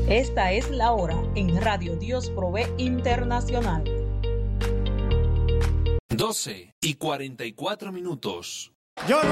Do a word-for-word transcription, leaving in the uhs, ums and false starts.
Esta es la hora en Radio Dios Provee Internacional. doce y cuarenta y cuatro minutos. Yo no